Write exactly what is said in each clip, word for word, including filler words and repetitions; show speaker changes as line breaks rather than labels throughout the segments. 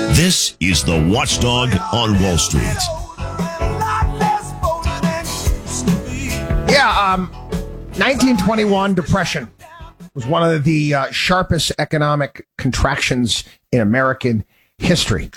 This is the Watchdog on Wall Street.
Yeah, um, nineteen twenty-one depression was one of the uh, sharpest economic contractions in American history.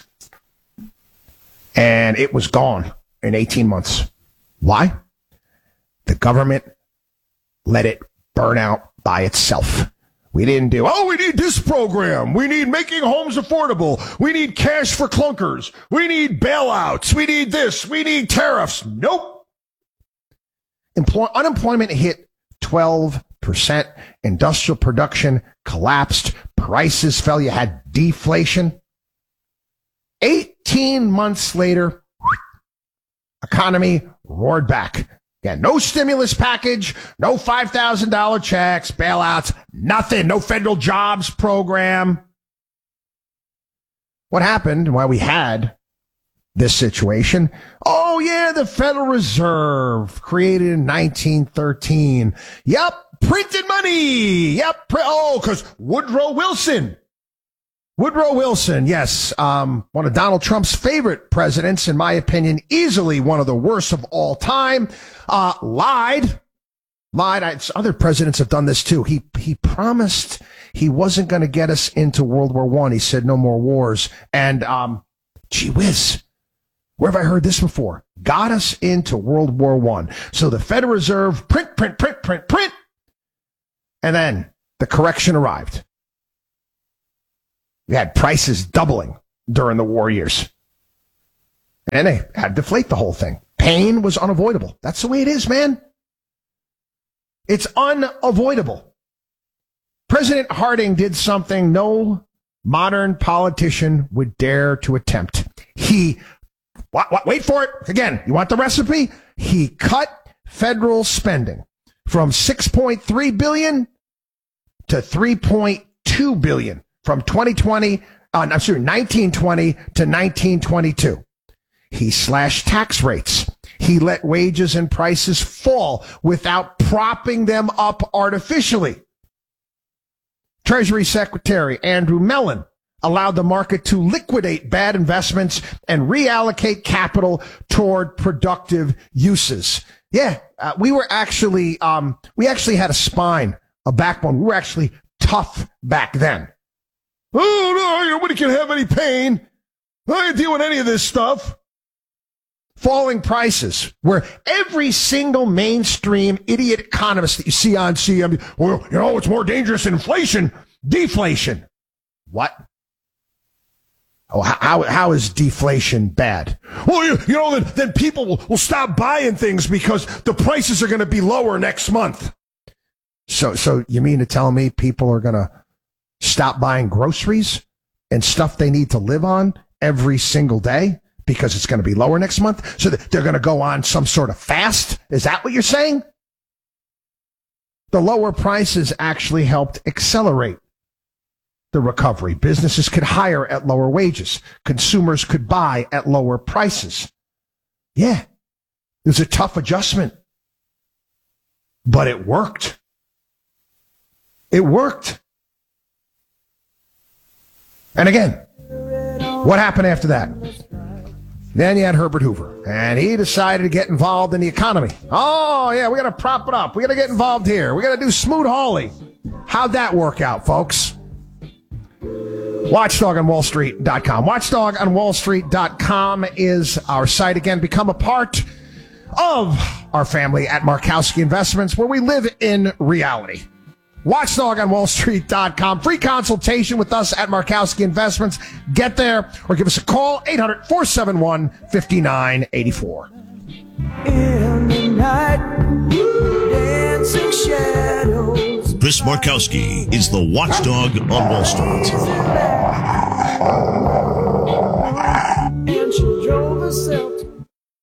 And it was gone in eighteen months. Why? The government let it burn out by itself. We didn't do, oh, we need this program. We need making homes affordable. We need cash for clunkers. We need bailouts. We need this. We need tariffs. Nope. Employ- unemployment hit twelve percent. Industrial production collapsed. Prices fell. You had deflation. eighteen months later, economy roared back. Yeah, no stimulus package, no five thousand dollars checks, bailouts, nothing, no federal jobs program. What happened while we had this situation? Oh, yeah, the Federal Reserve, created in nineteen thirteen. Yep, printed money. Yep, pr- oh, because Woodrow Wilson. Woodrow Wilson, yes, um, one of Donald Trump's favorite presidents, in my opinion, easily one of the worst of all time, uh, lied, lied. I, other presidents have done this too. He, he promised he wasn't going to get us into World War One. He said no more wars. And, um, gee whiz, where have I heard this before? Got us into World War One. So the Federal Reserve, print, print, print, print, print. And then the correction arrived. We had prices doubling during the war years. And they had to deflate the whole thing. Pain was unavoidable. That's the way it is, man. It's unavoidable. President Harding did something no modern politician would dare to attempt. He, what, what, wait for it. Again, you want the recipe? He cut federal spending from six point three billion dollars to three point two billion dollars. From twenty twenty, uh, I'm sorry, nineteen twenty to nineteen twenty-two. He slashed tax rates. He let wages and prices fall without propping them up artificially. Treasury Secretary Andrew Mellon allowed the market to liquidate bad investments and reallocate capital toward productive uses. Yeah, uh, we were actually, um, we actually had a spine, a backbone. We were actually tough back then. Oh, no, nobody can have any pain. I ain't dealing with any of this stuff. Falling prices, where every single mainstream idiot economist that you see on C N B C, well, you know, it's more dangerous than inflation, deflation. What? Oh, how, how is deflation bad? Well, you, you know, then, then people will, will stop buying things because the prices are going to be lower next month. So, so you mean to tell me people are going to stop buying groceries and stuff they need to live on every single day because it's going to be lower next month? So they're going to go on some sort of fast? Is that what you're saying? The lower prices actually helped accelerate the recovery. Businesses could hire at lower wages. Consumers could buy at lower prices. Yeah, it was a tough adjustment, but it worked. It worked. And again, what happened after that? Then you had Herbert Hoover, and he decided to get involved in the economy. Oh, yeah, we got to prop it up. We got to get involved here. We got to do Smoot-Hawley. How'd that work out, folks? Watchdog on Wall Street dot com. Watchdog on Wall Street dot com is our site. Again, become a part of our family at Markowski Investments, where we live in reality. Watchdog on Wall Street dot com. Free consultation with us at Markowski Investments. Get there or give us a call, eight hundred, four seven one, five nine eight four. In the night, dancing shadows.
Chris Markowski is the Watchdog on Wall Street.
And she drove herself to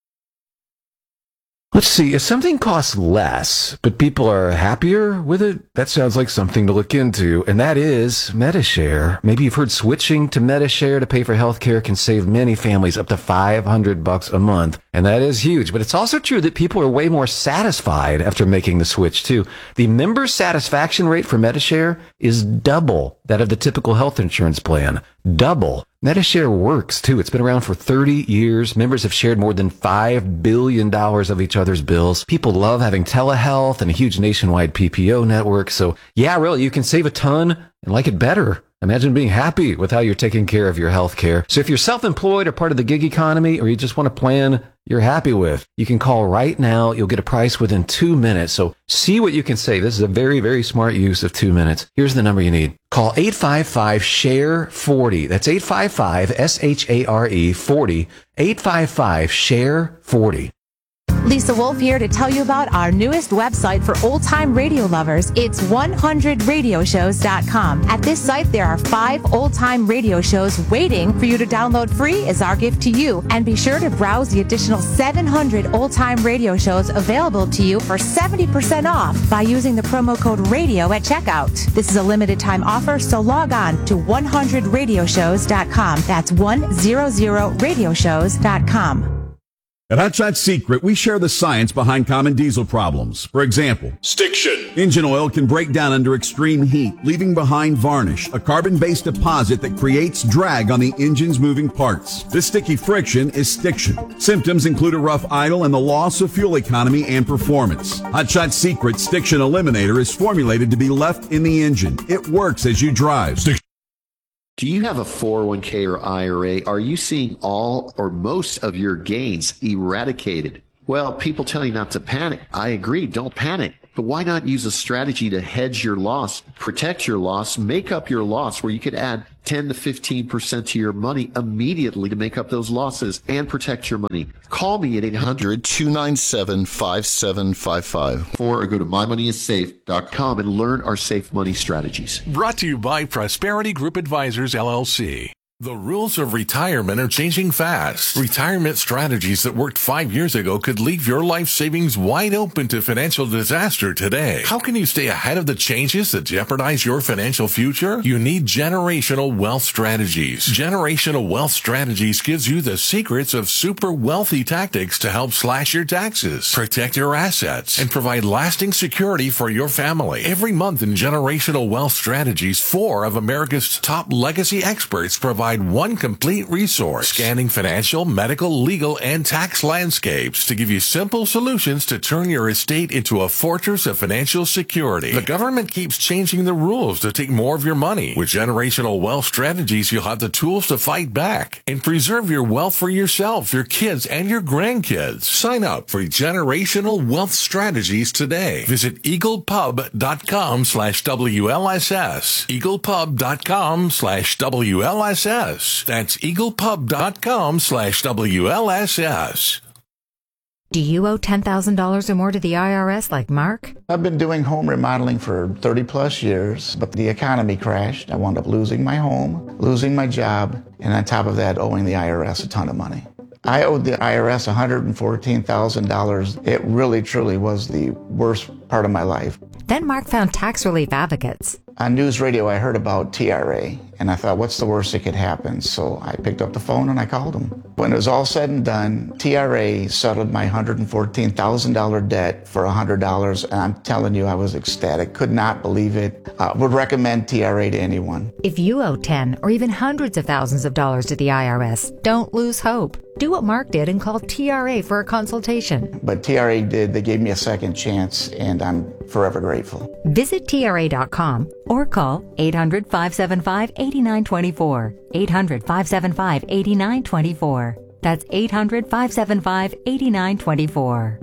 Let's see, if something costs less, but people are happier with it, that sounds like something to look into, and that is Medi-Share. Maybe you've heard switching to Medi-Share to pay for healthcare can save many families up to five hundred bucks a month, and that is huge. But it's also true that people are way more satisfied after making the switch, too. The member satisfaction rate for Medi-Share is double that of the typical health insurance plan. Double. Medi-Share works, too. It's been around for thirty years. Members have shared more than five billion dollars of each other's bills. People love having telehealth and a huge nationwide P P O network. So, yeah, really, you can save a ton and like it better. Imagine being happy with how you're taking care of your health care. So if you're self-employed or part of the gig economy, or you just want a plan you're happy with, you can call right now. You'll get a price within two minutes. So see what you can save. This is a very, very smart use of two minutes. Here's the number you need. Call eight five five, S H A R E, forty. That's eight five five, S H A R E, forty. eight five five, S H A R E, forty.
Lisa Wolf here to tell you about our newest website for old-time radio lovers. It's one hundred radio shows dot com. At this site, there are five old-time radio shows waiting for you to download free as our gift to you. And be sure to browse the additional seven hundred old-time radio shows available to you for seventy percent off by using the promo code RADIO at checkout. This is a limited-time offer, so log on to one hundred radio shows dot com. That's one hundred radio shows dot com.
At Hot Shot Secret, we share the science behind common diesel problems. For example,
Stiction.
engine oil can break down under extreme heat, leaving behind varnish, a carbon-based deposit that creates drag on the engine's moving parts. This sticky friction is stiction. Symptoms include a rough idle and the loss of fuel economy and performance. Hot Shot Secret Stiction Eliminator is formulated to be left in the engine. It works as you drive. Stiction.
Do you have a four oh one k or I R A? Are you seeing all or most of your gains eradicated? Well, people tell you not to panic. I agree, don't panic. But why not use a strategy to hedge your loss, protect your loss, make up your loss, where you could add ten to fifteen percent to your money immediately to make up those losses and protect your money? Call me at eight hundred, two nine seven, five seven five five or go to my money is safe dot com and learn our safe money strategies.
Brought to you by Prosperity Group Advisors, L L C. The rules of retirement are changing fast. Retirement strategies that worked five years ago could leave your life savings wide open to financial disaster today. How can you stay ahead of the changes that jeopardize your financial future? You need Generational Wealth Strategies. Generational Wealth Strategies gives you the secrets of super wealthy tactics to help slash your taxes, protect your assets, and provide lasting security for your family. Every month in Generational Wealth Strategies, four of America's top legacy experts provide one complete resource, scanning financial, medical, legal, and tax landscapes to give you simple solutions to turn your estate into a fortress of financial security. The government keeps changing the rules to take more of your money. With Generational Wealth Strategies, you'll have the tools to fight back and preserve your wealth for yourself, your kids, and your grandkids. Sign up for Generational Wealth Strategies today. Visit eaglepub.com slash WLSS. eaglepub.com slash WLSS. That's eaglepub.com slash WLSS.
Do you owe ten thousand dollars or more to the I R S like Mark?
I've been doing home remodeling for thirty plus years, but the economy crashed. I wound up losing my home, losing my job, and on top of that, owing the I R S a ton of money. I owed the I R S one hundred fourteen thousand dollars. It really, truly was the worst part of my life.
Then Mark found tax relief advocates.
On news radio, I heard about T R A, and I thought, what's the worst that could happen? So I picked up the phone and I called them. When it was all said and done, T R A settled my one hundred fourteen thousand dollars debt for one hundred dollars, and I'm telling you, I was ecstatic. Could not believe it. Uh, would recommend T R A to anyone.
If you owe ten or even hundreds of thousands of dollars to the I R S, don't lose hope. Do what Mark did and call T R A for a consultation.
But T R A did. They gave me a second chance, and I'm forever grateful.
Visit T R A dot com or call eight hundred, five seven five, eight nine two four. eight hundred, five seven five, eight nine two four. That's eight hundred, five seven five, eight nine two four.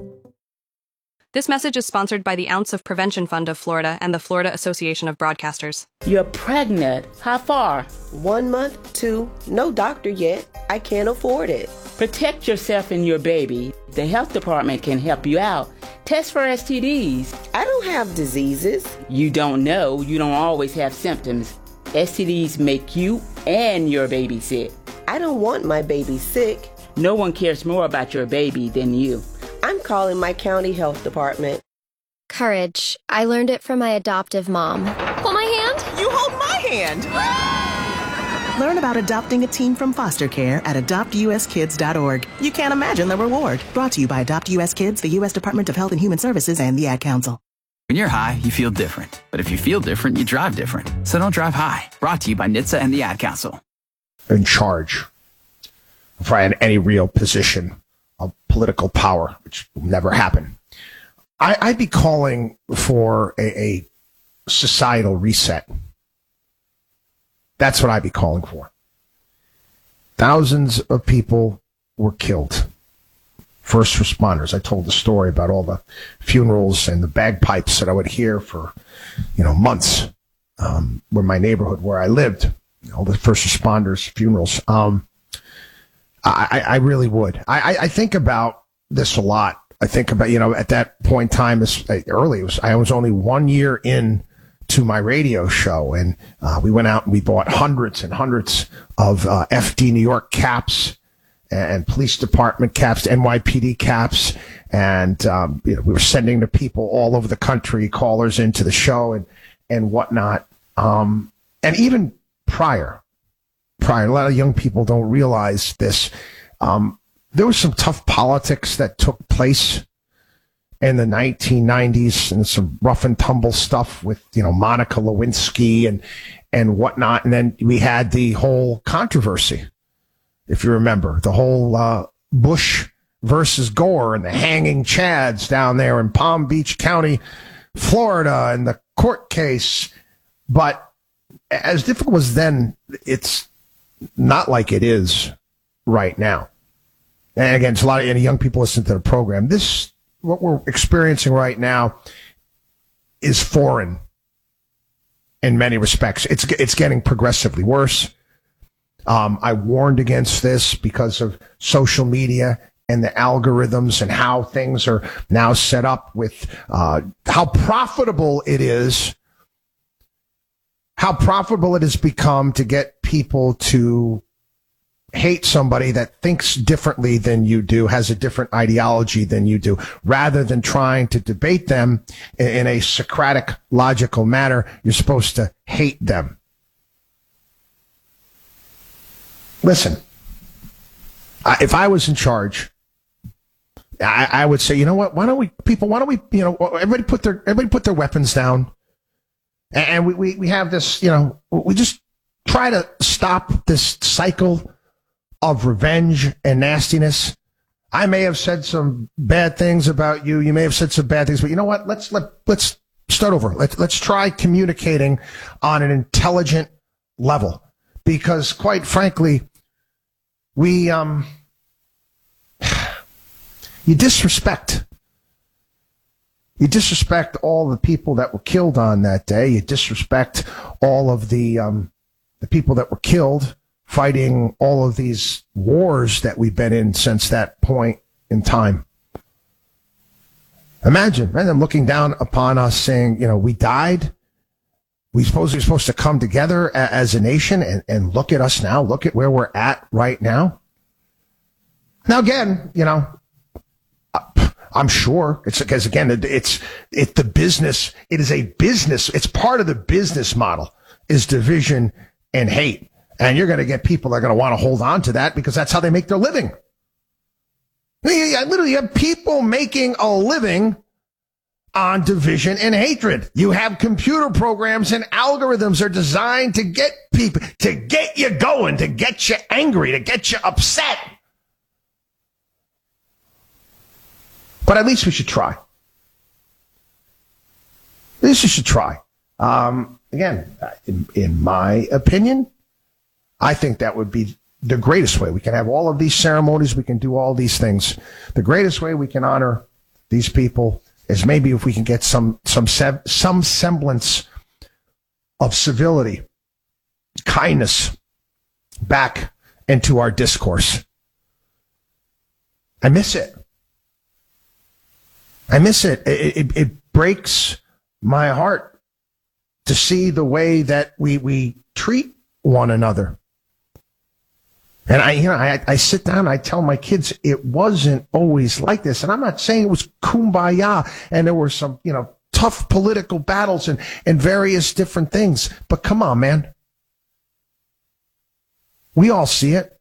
This message is sponsored by the Ounce of Prevention Fund of Florida and the Florida Association of Broadcasters.
You're pregnant. How far?
One month, two. No doctor yet. I can't afford it.
Protect yourself and your baby. The health department can help you out. Test for S T Ds.
I don't have diseases.
You don't know. You don't always have symptoms. S T Ds make you and your baby sick.
I don't want my baby sick.
No one cares more about your baby than you.
I'm calling my county health department.
Courage. I learned it from my adoptive mom. Hold my hand.
You hold my hand. Learn about adopting a teen from foster care at adopt U S kids dot org. You can't imagine the reward. Brought to you by Adopt U S Kids, the U S Department of Health and Human Services, and the Ad Council.
When you're high, you feel different. But if you feel different, you drive different. So don't drive high. Brought to you by N H T S A and the Ad Council.
In charge, if I had any real position of political power, which will never happen, I, I'd be calling for a, a societal reset. That's what I'd be calling for. Thousands of people were killed. First responders. I told the story about all the funerals and the bagpipes that I would hear for, you know, months. Um, where my neighborhood, where I lived, all the first responders, funerals. Um, I, I really would. I, I think about this a lot. I think about, you know, at that point in time, this early, it was, I was only one year in to my radio show, and uh, we went out and we bought hundreds and hundreds of uh, F D New York caps and police department caps, N Y P D caps, and um, you know, we were sending to people all over the country, callers into the show and and whatnot. Um, and even prior, prior, a lot of young people don't realize this. Um, there was some tough politics that took place in the nineteen nineties, and some rough and tumble stuff with, you know, Monica Lewinsky and and whatnot. And then we had the whole controversy. If you remember, the whole uh, Bush versus Gore and the hanging chads down there in Palm Beach County, Florida, and the court case. But as difficult as then, it's not like it is right now. And again, it's a lot of young people listen to the program. This, what we're experiencing right now, is foreign in many respects. It's it's getting progressively worse. Um, I warned against this because of social media and the algorithms and how things are now set up with uh, how profitable it is, how profitable it has become to get people to hate somebody that thinks differently than you do, has a different ideology than you do, rather than trying to debate them in, in a Socratic, logical manner. You're supposed to hate them. Listen, I, if I was in charge, I, I would say, you know what? Why don't we, people? Why don't we, you know, everybody put their everybody put their weapons down, and, and we, we we have this, you know, we just try to stop this cycle of revenge and nastiness. I may have said some bad things about you. You may have said some bad things, but you know what? Let's let let's start over. Let's let's try communicating on an intelligent level, because quite frankly, we um you disrespect you disrespect all the people that were killed on that day. You disrespect all of the um the people that were killed fighting all of these wars that we've been in since that point in time. Imagine, man, them looking down upon us saying, you know, we died. We supposed we're supposed to come together a, as a nation, and, and look at us now. Look at where we're at right now. Now, again, you know, I'm sure it's because, again, it's it's the business. It is a business. It's part of the business model is division and hate. And you're going to get people that are going to want to hold on to that because that's how they make their living. I literally have people making a living on division and hatred. You have computer programs and algorithms are designed to get people, to get you going, to get you angry, to get you upset. But at least we should try. At least we should try. Um, again, in, in my opinion, I think that would be the greatest way. We can have all of these ceremonies. We can do all these things. The greatest way we can honor these people is maybe if we can get some some some semblance of civility, kindness back into our discourse. I miss it. I miss it. It, it, it breaks my heart to see the way that we we treat one another. And I, you know, I, I sit down and I tell my kids it wasn't always like this. And I'm not saying it was kumbaya and there were some, you know, tough political battles and, and various different things. But come on, man. We all see it.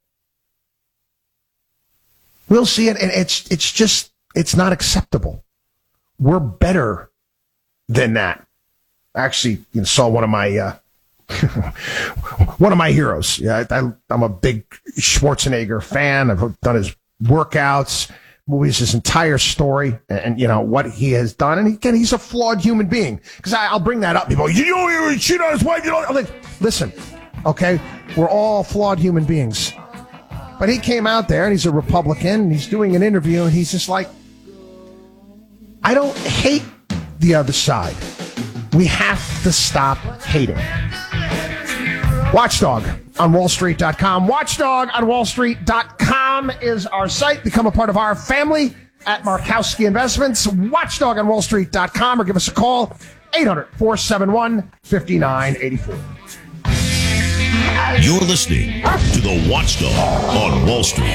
We'll see it. And it's, it's just, it's not acceptable. We're better than that. I actually you know, saw one of my uh, one of my heroes. Yeah, I, I'm a big Schwarzenegger fan. I've done his workouts, movies, his entire story, and, and you know what he has done. And again, he's a flawed human being. Because I'll bring that up. People, you know, you cheat on his wife. You know, I'm like, listen, okay, we're all flawed human beings. But he came out there, and he's a Republican, and he's doing an interview, and he's just like, I don't hate the other side. We have to stop hating. Watchdog on wall street dot com. Watchdog on wall street dot com is our site. Become a part of our family at Markowski Investments. Watchdog on wall street dot com, or give us a call, eight hundred, four seven one, five nine eight four.
You're listening to the Watchdog on Wall Street.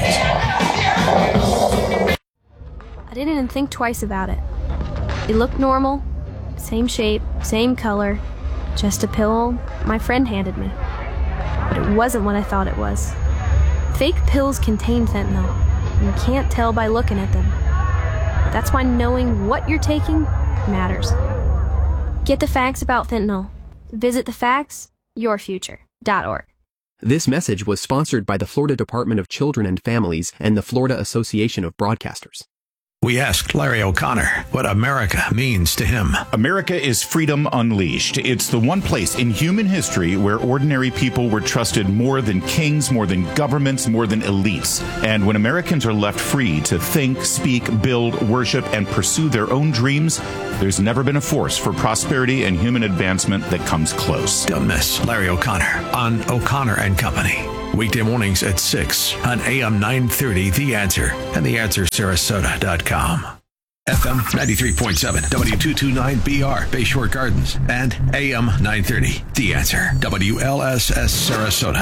I didn't even think twice about it. It looked normal, same shape, same color, just a pill my friend handed me. But it wasn't what I thought it was. Fake pills contain fentanyl, and you can't tell by looking at them. That's why knowing what you're taking matters. Get the facts about fentanyl. Visit the facts your future dot org.
This message was sponsored by the Florida Department of Children and Families and the Florida Association of Broadcasters.
We asked Larry O'Connor what America means to him.
America is freedom unleashed. It's the one place in human history where ordinary people were trusted more than kings, more than governments, more than elites. And when Americans are left free to think, speak, build, worship, and pursue their own dreams, there's never been a force for prosperity and human advancement that comes close.
Don't miss Larry O'Connor on O'Connor and Company. Weekday mornings at six on A M nine thirty, The Answer, and the answer sarasota dot com. F M ninety-three point seven, W two twenty-nine B R, Bayshore Gardens, and A M nine thirty, The Answer, W L S S Sarasota.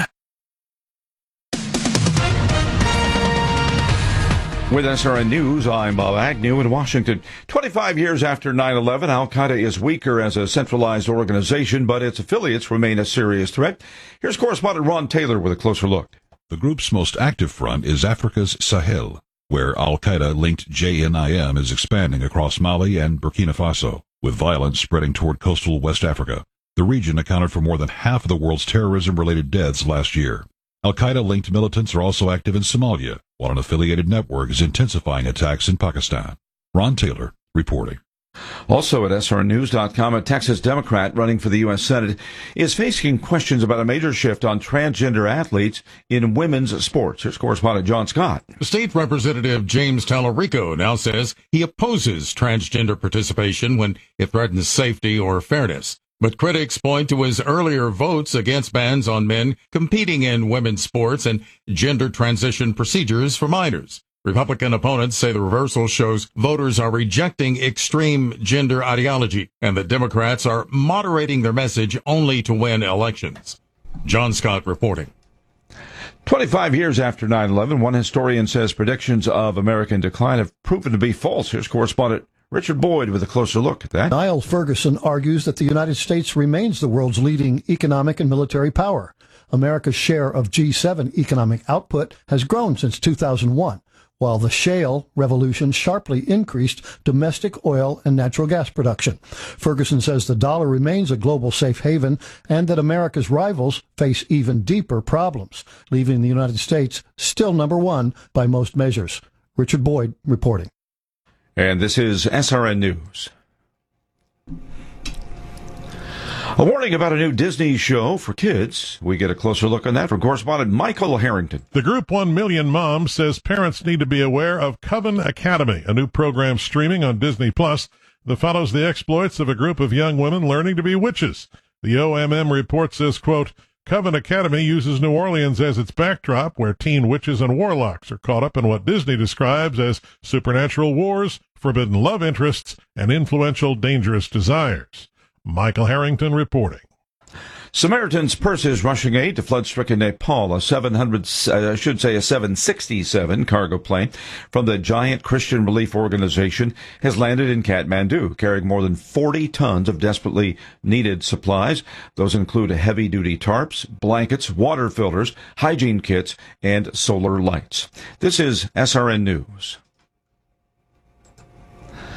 With S R N News, I'm Bob Agnew in Washington. twenty-five years after nine eleven, Al-Qaeda is weaker as a centralized organization, but its affiliates remain a serious threat. Here's correspondent Ron Taylor with a closer look.
The group's most active front is Africa's Sahel, where Al-Qaeda-linked J N I M is expanding across Mali and Burkina Faso, with violence spreading toward coastal West Africa. The region accounted for more than half of the world's terrorism-related deaths last year. Al-Qaeda-linked militants are also active in Somalia, while an affiliated network is intensifying attacks in Pakistan. Ron Taylor reporting.
Also at S R N news dot com, a Texas Democrat running for the U S Senate is facing questions about a major shift on transgender athletes in women's sports. Here's correspondent John Scott.
State Representative James Tallarico now says he opposes transgender participation when it threatens safety or fairness. But critics point to his earlier votes against bans on men competing in women's sports and gender transition procedures for minors. Republican opponents say the reversal shows voters are rejecting extreme gender ideology and that Democrats are moderating their message only to win elections. John Scott reporting.
twenty-five years after nine eleven, one historian says predictions of American decline have proven to be false. Here's correspondent Richard Boyd with a closer look at that.
Niall Ferguson argues that the United States remains the world's leading economic and military power. America's share of G seven economic output has grown since two thousand one, while the shale revolution sharply increased domestic oil and natural gas production. Ferguson says the dollar remains a global safe haven and that America's rivals face even deeper problems, leaving the United States still number one by most measures. Richard Boyd reporting.
And this is S R N News. A warning about a new Disney show for kids. We get a closer look on that from correspondent Michael Harrington.
The group One Million Moms says parents need to be aware of Coven Academy, a new program streaming on Disney Plus that follows the exploits of a group of young women learning to be witches. The O M M report says, quote, Coven Academy uses New Orleans as its backdrop, where teen witches and warlocks are caught up in what Disney describes as supernatural wars, forbidden love interests, and influential dangerous desires. Michael Harrington reporting.
Samaritan's Purses rushing aid to flood-stricken Nepal. A seven hundred, uh, I should say a seven sixty-seven cargo plane from the Giant Christian Relief Organization has landed in Kathmandu, carrying more than forty tons of desperately needed supplies. Those include heavy-duty tarps, blankets, water filters, hygiene kits, and solar lights. This is S R N News.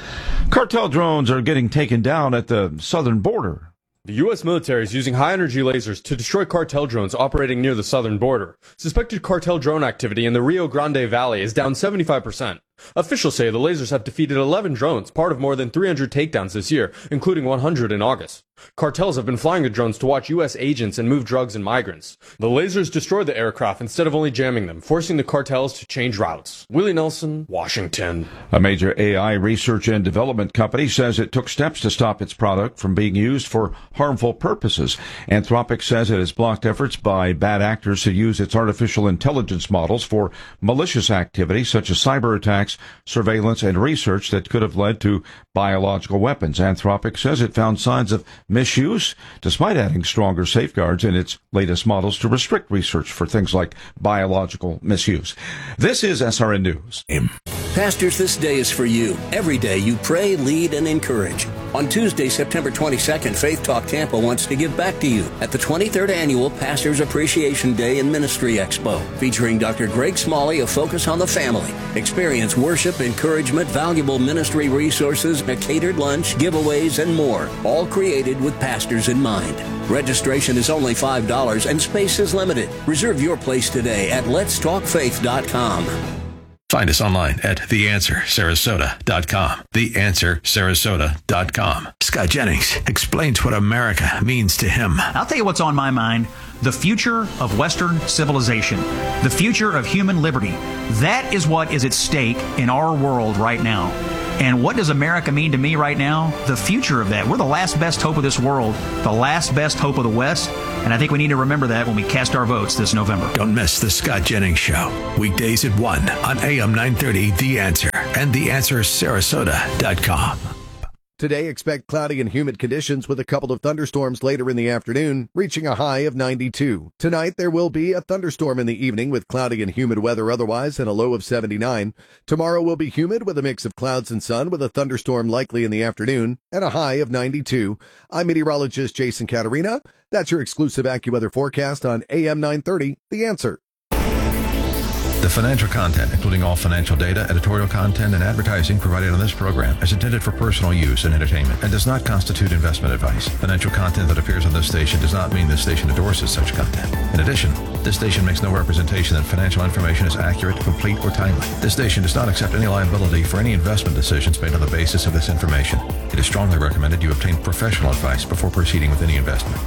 Cartel drones are getting taken down at the southern border.
The U S military is using high-energy lasers to destroy cartel drones operating near the southern border. Suspected cartel drone activity in the Rio Grande Valley is down seventy-five percent. Officials say the lasers have defeated eleven drones, part of more than three hundred takedowns this year, including one hundred in August. Cartels have been flying the drones to watch U S agents and move drugs and migrants. The lasers destroyed the aircraft instead of only jamming them, forcing the cartels to change routes. Willie Nelson, Washington.
A major A I research and development company says it took steps to stop its product from being used for harmful purposes. Anthropic says it has blocked efforts by bad actors to use its artificial intelligence models for malicious activity such as cyber attacks, surveillance, and research that could have led to biological weapons. Anthropic says it found signs of misuse, despite adding stronger safeguards in its latest models to restrict research for things like biological misuse. This is S R N News.
Pastors, this day is for you. Every day you pray, lead, and encourage. On Tuesday, September twenty-second, Faith Talk Tampa wants to give back to you at the twenty-third Annual Pastors Appreciation Day and Ministry Expo, featuring Doctor Greg Smalley of Focus on the Family. Experience worship, encouragement, valuable ministry resources, a catered lunch, giveaways, and more, all created with pastors in mind. Registration is only five dollars and space is limited. Reserve your place today at lets talk faith dot com.
Find us online at the answer sarasota dot com. the answer sarasota dot com. Scott Jennings explains what America means to him.
I'll tell you what's on my mind. The future of Western civilization. The future of human liberty. That is what is at stake in our world right now. And what does America mean to me right now? The future of that. We're the last best hope of this world, the last best hope of the West, and I think we need to remember that when we cast our votes this November.
Don't miss the Scott Jennings Show, weekdays at one on A M nine thirty, The Answer, and the answer sarasota dot com.
Today, expect cloudy and humid conditions with a couple of thunderstorms later in the afternoon, reaching a high of ninety-two. Tonight, there will be a thunderstorm in the evening with cloudy and humid weather otherwise and a low of seventy-nine. Tomorrow will be humid with a mix of clouds and sun with a thunderstorm likely in the afternoon and a high of ninety-two. I'm meteorologist Jason Caterina. That's your exclusive AccuWeather forecast on A M nine thirty, The Answer.
The financial content, including all financial data, editorial content, and advertising provided on this program is intended for personal use and entertainment and does not constitute investment advice. Financial content that appears on this station does not mean this station endorses such content. In addition, this station makes no representation that financial information is accurate, complete, or timely. This station does not accept any liability for any investment decisions made on the basis of this information. It is strongly recommended you obtain professional advice before proceeding with any investment.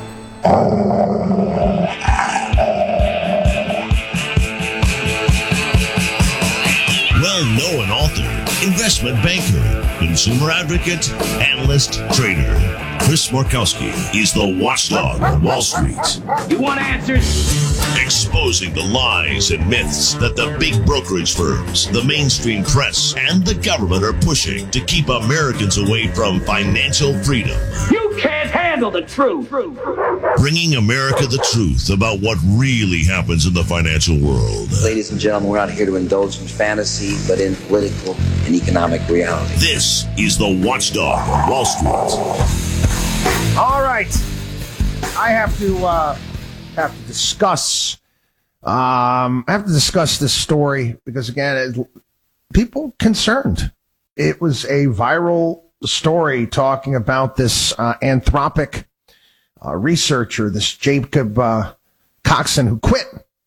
Well-known author, investment banker, consumer advocate, analyst, trader. Chris Markowski is the watchdog on Wall Street.
You want answers?
Exposing the lies and myths that the big brokerage firms, the mainstream press, and the government are pushing to keep Americans away from financial freedom.
You can't handle the truth.
Bringing America the truth about what really happens in the financial world.
Ladies and gentlemen, we're not here to indulge in fantasy, but in political and economic reality.
This is the Watchdog on Wall Street.
All right. I have to uh, have to discuss. Um, I have to discuss this story because again, it, people concerned. It was a viral story talking about this uh, Anthropic uh, researcher, this Jacob uh, Coxon, who quit.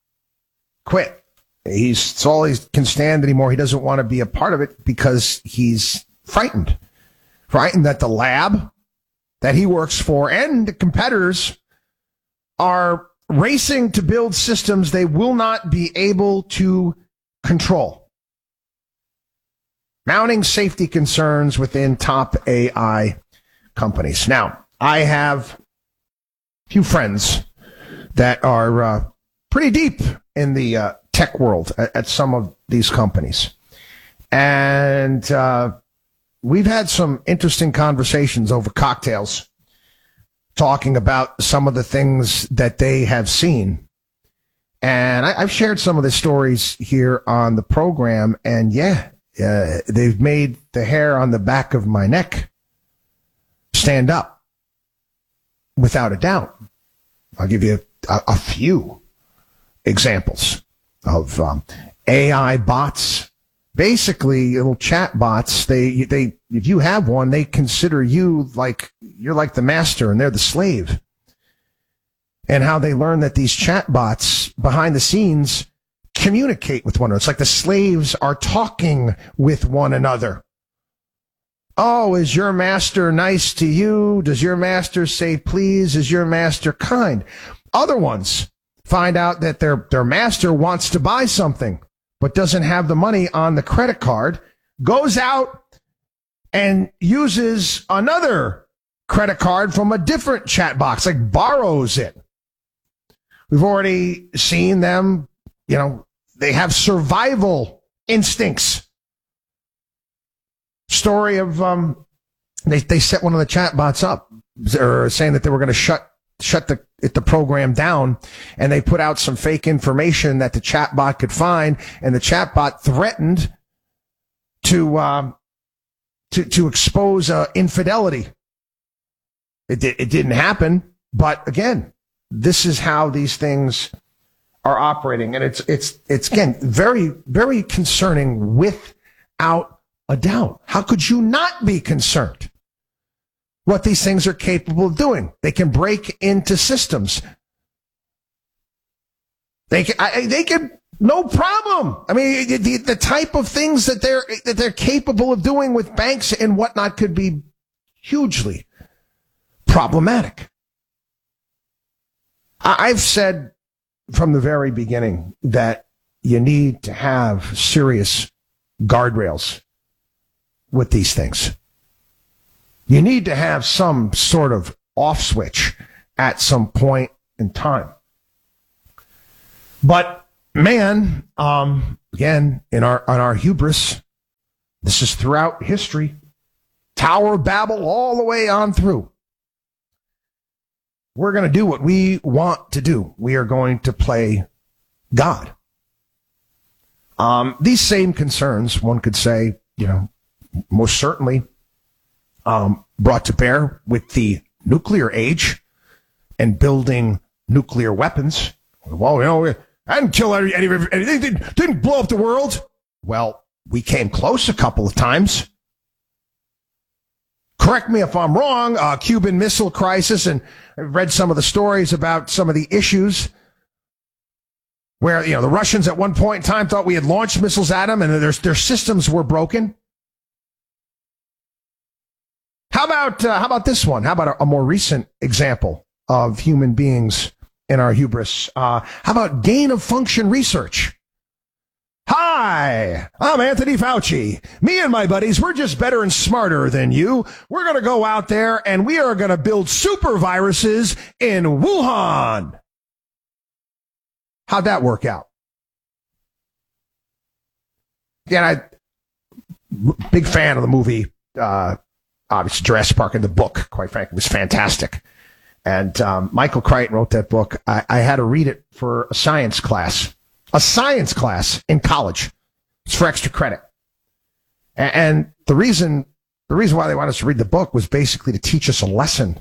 Quit. He's it's all he can stand anymore. He doesn't want to be a part of it because he's frightened. Frightened that the lab that he works for and the competitors are racing to build systems they will not be able to control. Mounting safety concerns within top A I companies. Now, I have a few friends that are uh, pretty deep in the uh, tech world at, at some of these companies. And uh, we've had some interesting conversations over cocktails talking about some of the things that they have seen. And I, I've shared some of the stories here on the program. And yeah, uh, they've made the hair on the back of my neck stand up without a doubt. I'll give you a, a few examples of um, A I bots basically little chat bots. They, they, if you have one, they consider you like, you're like the master and they're the slave. And how they learn that these chat bots behind the scenes communicate with one another. It's like the slaves are talking with one another. Oh, is your master nice to you? Does your master say please? Is your master kind? Other ones find out that their, their master wants to buy something, but doesn't have the money on the credit card, goes out and uses another credit card from a different chat box, like borrows it. We've already seen them, you know, they have survival instincts. Story of, um, they, they set one of the chat bots up, or saying that they were going to shut, shut the, the program down, and they put out some fake information that the chat bot could find, and the chat bot threatened to, um, to, to expose, uh, infidelity. It did, it didn't happen, but again, this is how these things are operating. And it's, it's, it's again, very, very concerning without a doubt. How could you not be concerned what these things are capable of doing? They can break into systems. They can, I, they can, no problem. I mean, the, the type of things that they're, that they're capable of doing with banks and whatnot could be hugely problematic. I've said from the very beginning that you need to have serious guardrails with these things. You need to have some sort of off switch at some point in time. But man, um, again, in our, on our hubris, this is throughout history, Tower of Babel all the way on through. We're going to do what we want to do. We are going to play God. Um, these same concerns, one could say, you know, most certainly um, brought to bear with the nuclear age and building nuclear weapons. Well, you know, I didn't kill any, any, anything, didn't, didn't blow up the world. Well, we came close a couple of times. Correct me if I'm wrong, uh, Cuban Missile Crisis, and I've read some of the stories about some of the issues where, you know, the Russians at one point in time thought we had launched missiles at them and their, their systems were broken. How about, uh, how about this one? How about a, a more recent example of human beings in our hubris? Uh, how about gain of function research? Hi, I'm Anthony Fauci. Me and my buddies, we're just better and smarter than you. We're going to go out there and we are going to build super viruses in Wuhan. How'd that work out? Again, I, big fan of the movie, uh, obviously Jurassic Park, and the book, quite frankly, was fantastic. And um, Michael Crichton wrote that book. I, I had to read it for a science class. A science class in college. It's for extra credit. And, and the reason, the reason why they wanted us to read the book was basically to teach us a lesson.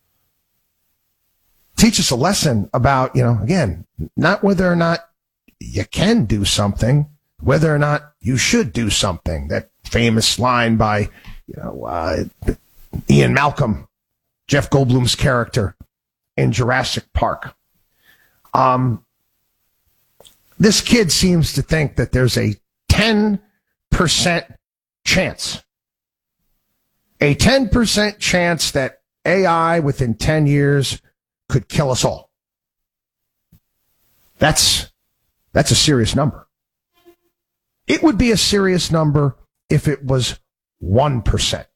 Teach us a lesson about, you know, again, not whether or not you can do something, whether or not you should do something. That famous line by, you know, uh, Ian Malcolm, Jeff Goldblum's character in Jurassic Park. Um, This kid seems to think that there's a ten percent chance, a ten percent chance that A I within ten years could kill us all. That's, that's a serious number. It would be a serious number if it was one percent.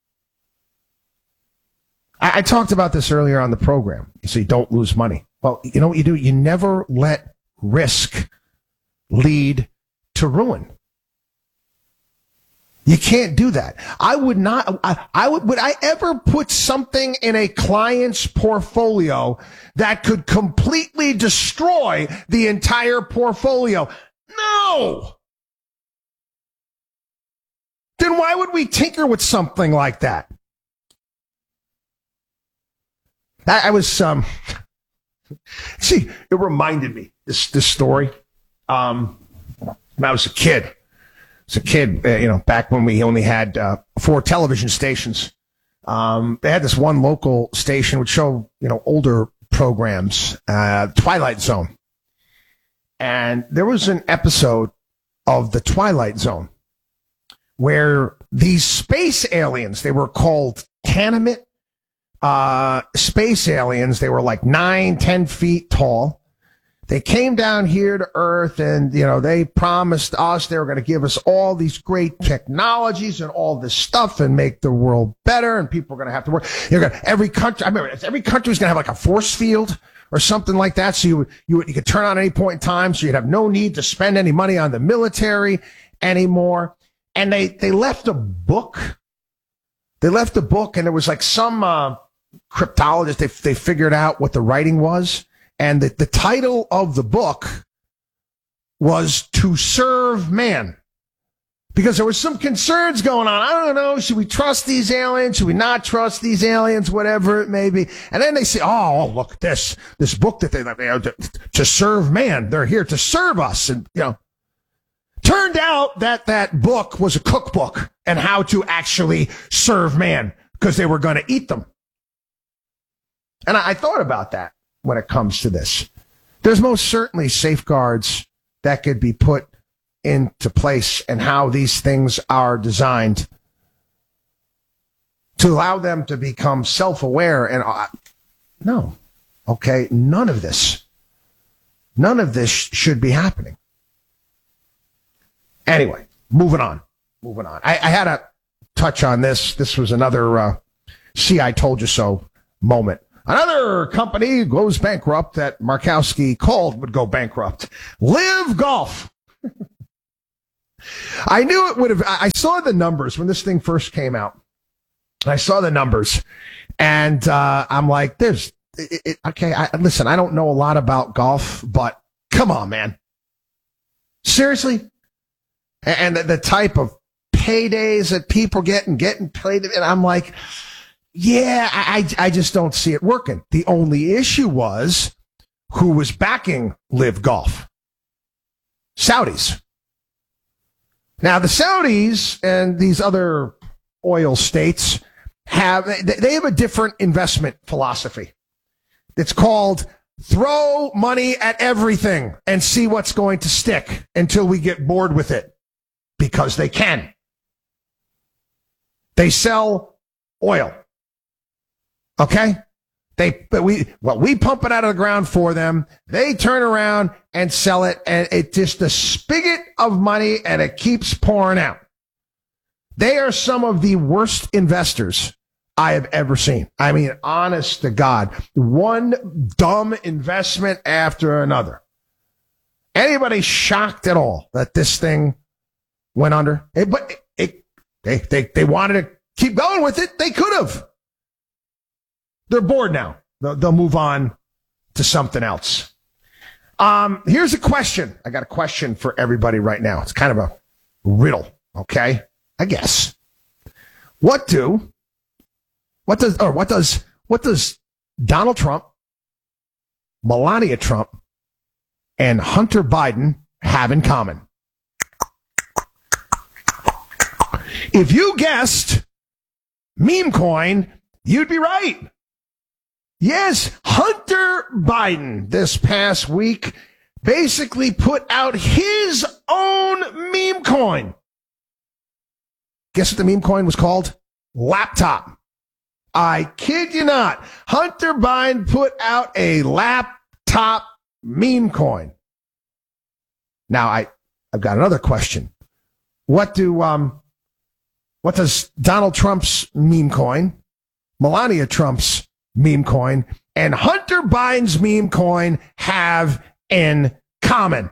I, I talked about this earlier on the program. You say don't lose money. Well, you know what you do? You never let risk lead to ruin. You can't do that. I would not, I, I would, would I ever put something in a client's portfolio that could completely destroy the entire portfolio? No! Then why would we tinker with something like that? I, I was, um, see, it reminded me, this, this story. Um, when I was a kid, as a kid, uh, you know, back when we only had uh, four television stations, um, they had this one local station would show, you know, older programs, uh, Twilight Zone. And there was an episode of the Twilight Zone where these space aliens, they were called Tanimate uh, space aliens. They were like nine, ten feet tall. They came down here to Earth and, you know, they promised us they were going to give us all these great technologies and all this stuff and make the world better. And people are going to have to work. You're going to, every country, I remember every country was going to have like a force field or something like that. So you would, you would, you could turn on at any point in time. So you'd have no need to spend any money on the military anymore. And they, they left a book. They left a book and it was like some, uh, cryptologist. They, they figured out what the writing was. And the, the title of the book was To Serve Man. Because there was some concerns going on. I don't know. Should we trust these aliens? Should we not trust these aliens? Whatever it may be. And then they say, oh, look at this. This book that they, they to, to serve man. They're here to serve us. And, you know, turned out that that book was a cookbook and how to actually serve man because they were going to eat them. And I, I thought about that. When it comes to this, there's most certainly safeguards that could be put into place and how these things are designed to allow them to become self-aware. And uh, no, okay, none of this, none of this sh- should be happening. Anyway, moving on, moving on. I, I had a touch on this. This was another uh, see, I told you so moment. Another company goes bankrupt that Markowski called would go bankrupt. Live Golf. I knew it would have. I saw the numbers when this thing first came out. I saw the numbers, and uh, I'm like, "There's it, it, okay." I, listen, I don't know a lot about golf, but come on, man, seriously. And the, the type of paydays that people get and getting paid, and I'm like. Yeah, I, I just don't see it working. The only issue was who was backing Live Golf. Saudis. Now, the Saudis and these other oil states have, they have a different investment philosophy. It's called throw money at everything and see what's going to stick until we get bored with it. Because they can. They sell oil. Okay? They, but we, well, we pump it out of the ground for them. They turn around and sell it, and it just a spigot of money, and it keeps pouring out. They are some of the worst investors I have ever seen. I mean, honest to God, one dumb investment after another. Anybody shocked at all that this thing went under? It, but it, it, they, they, they wanted to keep going with it. They could have. They're bored now. They'll, they'll move on to something else. Um, here's a question. I got a question for everybody right now. It's kind of a riddle, okay? I guess. What do, what does, or what does, what does Donald Trump, Melania Trump, and Hunter Biden have in common? If you guessed meme coin, you'd be right. Yes, Hunter Biden this past week basically put out his own meme coin. Guess what the meme coin was called? Laptop. I kid you not. Hunter Biden put out a laptop meme coin. Now, I, I've got another question. What do um, what does Donald Trump's meme coin, Melania Trump's meme coin, and Hunter Biden's meme coin have in common?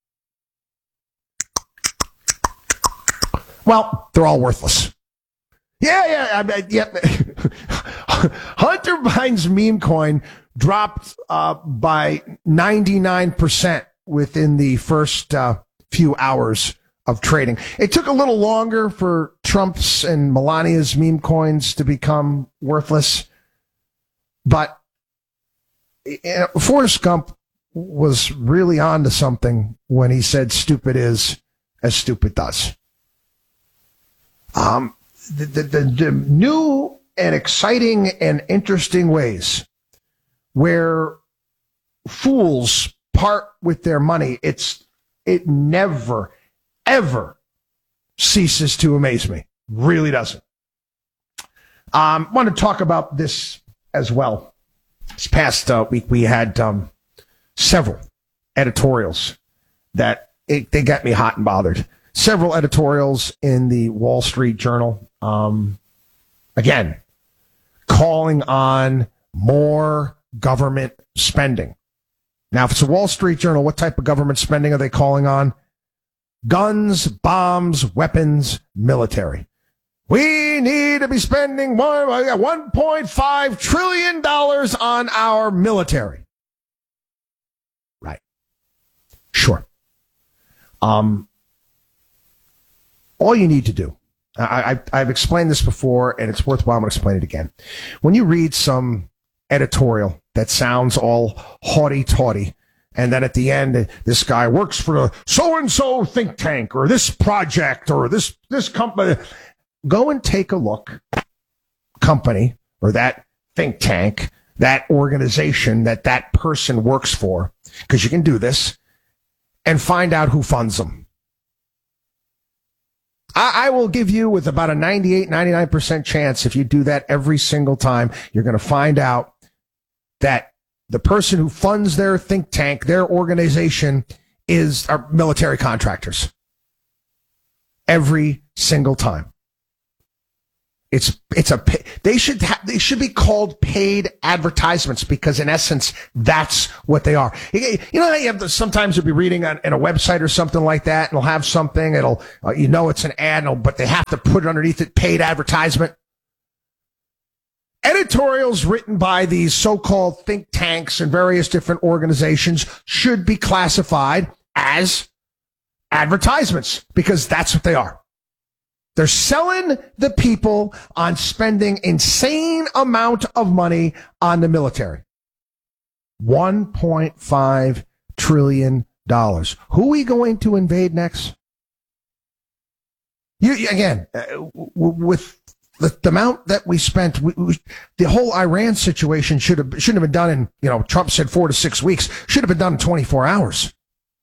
Well, they're all worthless. Yeah, yeah, I, I, yeah. Hunter Biden's meme coin dropped uh, by ninety-nine percent within the first uh, few hours of trading. It took a little longer for Trump's and Melania's meme coins to become worthless. But you know, Forrest Gump was really on to something when he said stupid is as stupid does. Um, the, the, the, the new and exciting and interesting ways where fools part with their money, it's it never, ever ceases to amaze me. Really doesn't. Um, want to talk about this as well. This past uh, week, we had um, several editorials that it, they got me hot and bothered. Several editorials in the Wall Street Journal, um, again, calling on more government spending. Now, if it's a Wall Street Journal, what type of government spending are they calling on? Guns, bombs, weapons, military. We need to be spending one point five trillion dollars on our military. Right. Sure. Um, all you need to do, I, I, I've explained this before, and it's worthwhile to explain it again. When you read some editorial that sounds all haughty-taughty, and then at the end, this guy works for a so-and-so think tank, or this project, or this, this company, go and take a look, company, or that think tank, that organization that that person works for, because you can do this, and find out who funds them. I, I will give you, with about a ninety-eight, ninety-nine percent chance, if you do that every single time, you're going to find out that the person who funds their think tank, their organization, is our military contractors. Every single time. It's it's a they should ha, they should be called paid advertisements, because in essence that's what they are. You know how you have to, sometimes you'll be reading on in a website or something like that, and it'll have something, it'll uh, you know it's an ad, but they have to put it underneath it, paid advertisement. Editorials written by these so-called think tanks and various different organizations should be classified as advertisements, because that's what they are. They're selling the people on spending insane amount of money on the military. one point five trillion dollars. Who are we going to invade next? You, again, uh, with the, the amount that we spent, we, we, the whole Iran situation should have shouldn't have been done in, you know, Trump said four to six weeks. Should have been done in twenty-four hours.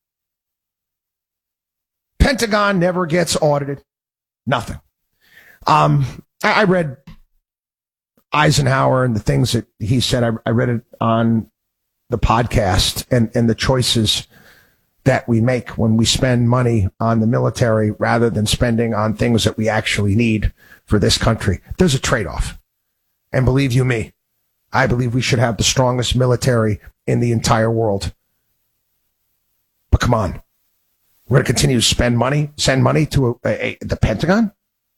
Pentagon never gets audited. Nothing. Um, I, I read Eisenhower and the things that he said. I, I read it on the podcast, and, and the choices that we make when we spend money on the military rather than spending on things that we actually need for this country. There's a trade-off. And believe you me, I believe we should have the strongest military in the entire world. But come on. We're going to continue to spend money, send money to a, a, the Pentagon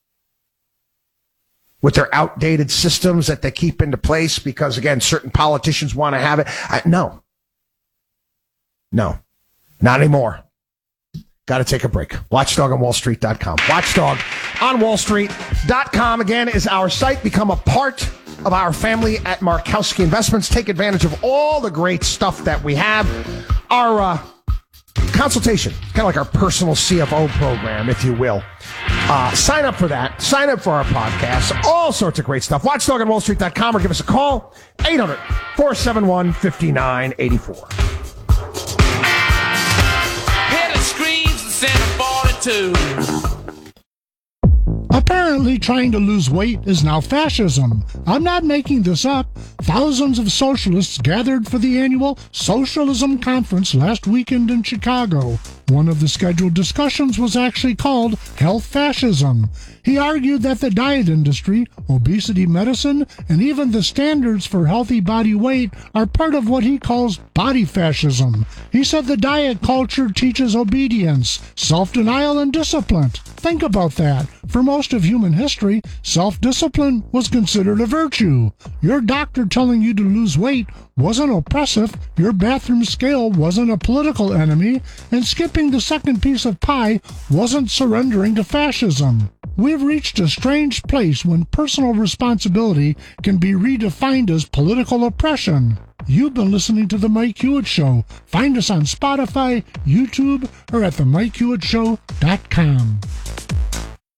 with their outdated systems that they keep into place because, again, certain politicians want to have it. I, no. No. Not anymore. Got to take a break. Watchdog on wall street dot com. Watchdog on wall street dot com, again, is our site. Become a part of our family at Markowski Investments. Take advantage of all the great stuff that we have. Our uh, consultation, kind of like our personal C F O program, if you will. Uh, sign up for that. Sign up for our podcast. All sorts of great stuff. Watchdog on wall street dot com, or give us a call. eight hundred, four seven one, five nine eight four.
Apparently, trying to lose weight is now fascism. I'm not making this up. Thousands of socialists gathered for the annual Socialism Conference last weekend in Chicago. One of the scheduled discussions was actually called Health Fascism. He argued that the diet industry, obesity medicine, and even the standards for healthy body weight are part of what he calls body fascism. He said the diet culture teaches obedience, self-denial, and discipline. Think about that. For most of human history, self-discipline was considered a virtue. Your doctor telling you to lose weight wasn't oppressive, your bathroom scale wasn't a political enemy, and skipping the second piece of pie wasn't surrendering to fascism. We've reached a strange place when personal responsibility can be redefined as political oppression. You've been listening to The Mike Hewitt Show. Find us on Spotify, YouTube, or at the mike hewitt show dot com.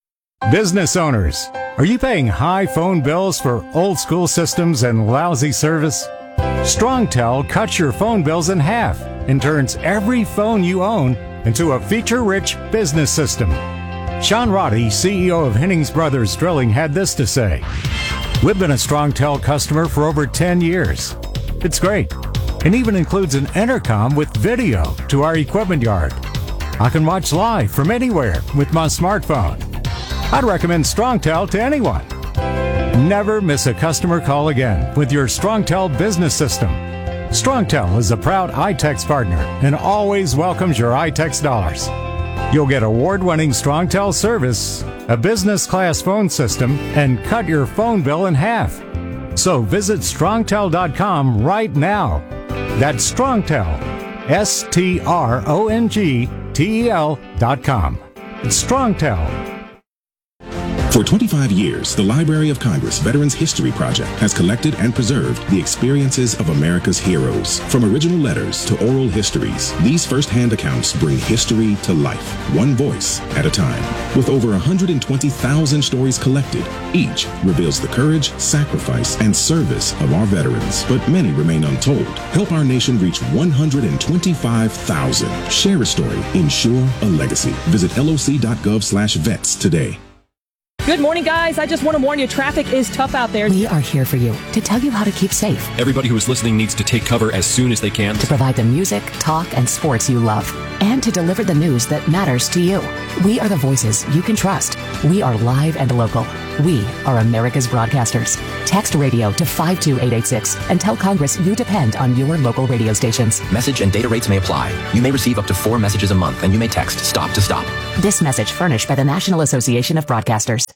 Business owners, are you paying high phone bills for old school systems and lousy service? StrongTel cuts your phone bills in half and turns every phone you own into a feature-rich business system. Sean Roddy, C E O of Hennings Brothers Drilling, had this to say. We've been a StrongTel customer for over ten years. It's great, and even includes an intercom with video to our equipment yard. I can watch live from anywhere with my smartphone. I'd recommend StrongTel to anyone. Never miss a customer call again with your StrongTel business system. StrongTel is a proud iTex partner and always welcomes your iTex dollars. You'll get award-winning StrongTel service, a business-class phone system, and cut your phone bill in half. So visit strongtel dot com right now. That's StrongTel, S T R O N G T E L dot com. It's StrongTel.
For twenty-five years, the Library of Congress Veterans History Project has collected and preserved the experiences of America's heroes. From original letters to oral histories, these first-hand accounts bring history to life, one voice at a time. With over one hundred twenty thousand stories collected, each reveals the courage, sacrifice, and service of our veterans. But many remain untold. Help our nation reach one hundred twenty-five thousand. Share a story. Ensure a legacy. Visit L O C dot gov slash vets today.
Good morning, guys. I just want to warn you, traffic is tough out there.
We are here for you to tell you how to keep safe.
Everybody who is listening needs to take cover as soon as they can.
To provide the music, talk, and sports you love. And to deliver the news that matters to you. We are the voices you can trust. We are live and local. We are America's broadcasters. Text radio to five two eight eight six and tell Congress you depend on your local radio stations.
Message and data rates may apply. You may receive up to four messages a month, and you may text STOP to STOP.
This message furnished by the National Association of Broadcasters.